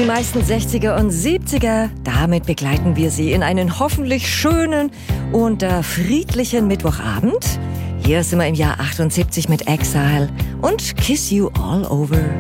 meisten 60er und 70er. Damit begleiten wir Sie in einen hoffentlich schönen und friedlichen Mittwochabend. Hier sind wir im Jahr 78 mit Exile und Kiss You All Over.